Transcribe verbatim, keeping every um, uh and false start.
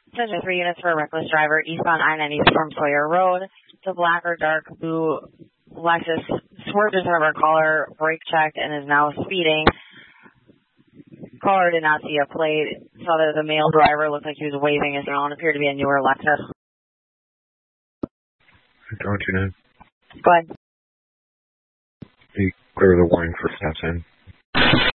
Attention three units for a reckless driver, eastbound I ninety from Sawyer Road. The black or dark blue Lexus swerved in front of our caller, brake checked, and is now speeding. Caller did not see a plate. Saw that the male driver looked like he was waving his own. Appeared to be a newer Lexus. Don't you know? Go ahead. You clear the warning for steps in.